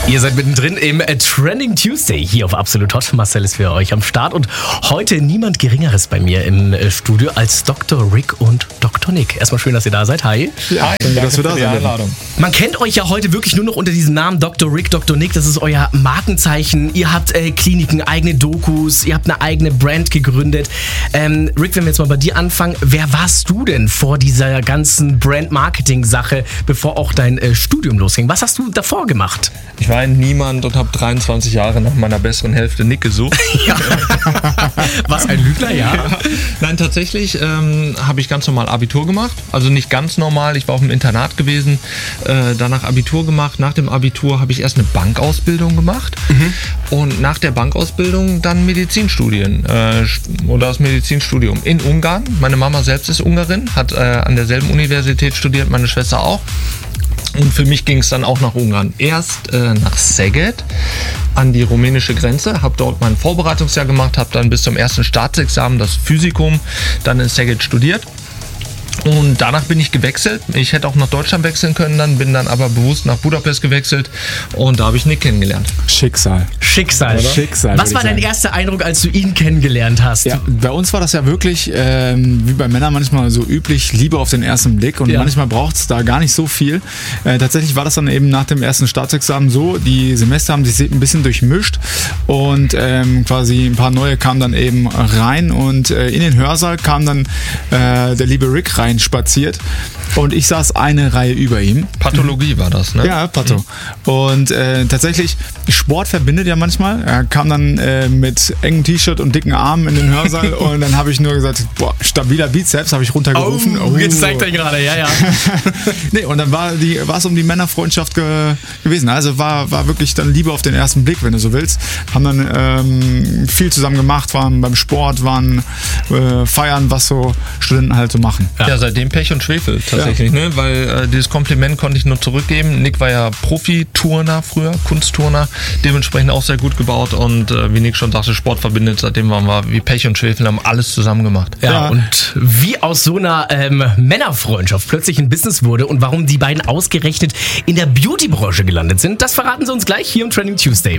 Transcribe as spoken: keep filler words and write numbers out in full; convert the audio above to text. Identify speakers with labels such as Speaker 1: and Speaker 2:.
Speaker 1: Ihr seid mittendrin im Trending Tuesday hier auf Absolut Hot. Marcel ist für euch am Start und heute niemand Geringeres bei mir im Studio als Doktor Rick und Doktor Nick. Erstmal schön, dass ihr da seid. Hi.
Speaker 2: Ja, Hi, danke dass wir da sind.
Speaker 1: Man kennt euch ja heute wirklich nur noch unter diesem Namen Doktor Rick, Doktor Nick. Das ist euer Markenzeichen. Ihr habt äh, Kliniken, eigene Dokus, ihr habt eine eigene Brand gegründet. Ähm, Rick, wenn wir jetzt mal bei dir anfangen, wer warst du denn vor dieser ganzen Brand-Marketing-Sache, bevor auch dein äh, Studium losging? Was hast du davor gemacht?
Speaker 2: Ich war ein Niemand und habe dreiundzwanzig Jahre nach meiner besseren Hälfte Nick gesucht.
Speaker 1: Ja. Was, ein Lügner, ja?
Speaker 2: ja. Nein, tatsächlich ähm, habe ich ganz normal Abitur gemacht. Also nicht ganz normal, ich war auf dem Internat gewesen, äh, danach Abitur gemacht. Nach dem Abitur habe ich erst eine Bankausbildung gemacht mhm. und nach der Bankausbildung dann Medizinstudien äh, oder das Medizinstudium in Ungarn. Meine Mama selbst ist Ungarin, hat äh, an derselben Universität studiert, meine Schwester auch. Und für mich ging es dann auch nach Ungarn. Erst äh, nach Szeged an die rumänische Grenze, habe dort mein Vorbereitungsjahr gemacht, habe dann bis zum ersten Staatsexamen das Physikum dann in Szeged studiert. Und danach bin ich gewechselt. Ich hätte auch nach Deutschland wechseln können, dann bin dann aber bewusst nach Budapest gewechselt und da habe ich Nick kennengelernt.
Speaker 3: Schicksal.
Speaker 1: Schicksal.
Speaker 3: Oder? Schicksal.
Speaker 1: Was war dein erster Eindruck, als du ihn kennengelernt hast?
Speaker 3: Ja, bei uns war das ja wirklich, ähm, wie bei Männern manchmal so üblich, Liebe auf den ersten Blick und ja. manchmal braucht es da gar nicht so viel. Äh, tatsächlich war das dann eben nach dem ersten Staatsexamen so, die Semester haben sich ein bisschen durchmischt und ähm, quasi ein paar neue kamen dann eben rein und äh, in den Hörsaal kam dann äh, der liebe Rick rein spaziert und ich saß eine Reihe über ihm.
Speaker 2: Pathologie war das, ne?
Speaker 3: Ja, Patho. Mhm. Und äh, tatsächlich, Sport verbindet ja manchmal. Er kam dann äh, mit engem T-Shirt und dicken Armen in den Hörsaal und dann habe ich nur gesagt, boah, stabiler Bizeps, habe ich runtergerufen.
Speaker 1: Oh, jetzt zeigt er gerade, ja, ja.
Speaker 3: Nee, und dann war die, war es um die Männerfreundschaft ge gewesen. Also war, war wirklich dann Liebe auf den ersten Blick, wenn du so willst. Haben dann ähm, viel zusammen gemacht, waren beim Sport, waren äh, feiern, was so Studenten halt so machen.
Speaker 2: Ja, ja seitdem Pech und Schwefel tatsächlich, ja. ne? Weil äh, dieses Kompliment konnte ich nur zurückgeben. Nick war ja Profiturner früher, Kunstturner, dementsprechend auch sehr gut gebaut und äh, wie Nick schon sagte, Sport verbindet. Seitdem waren wir wie Pech und Schwefel, haben alles zusammen gemacht.
Speaker 1: Ja, ja. Und wie aus so einer ähm, Männerfreundschaft plötzlich ein Business wurde und warum die beiden ausgerechnet in der Beauty-Branche gelandet sind, das verraten sie uns gleich hier im Trending Tuesday.